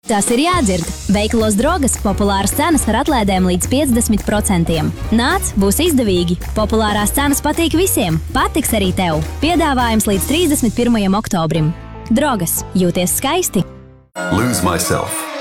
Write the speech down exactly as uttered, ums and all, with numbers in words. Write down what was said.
Tas ir jādzird. Veikalos Drogas populāras cenas ar atlaidēm līdz piecdesmit procentiem. Nāc, būs izdevīgi. Populārās cenas patīk visiem. Patiks arī tev. Piedāvājums līdz trīsdesmit pirmajam oktobrim. Drogas. Jūties skaisti. Lose myself.